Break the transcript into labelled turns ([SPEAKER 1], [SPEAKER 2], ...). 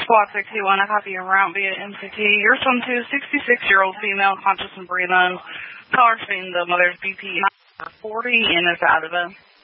[SPEAKER 1] Squad 621, I copy en route via MCT. Your son to 66-year-old female, conscious and breathing. Caller seen the mother's BP 40 and is out of it.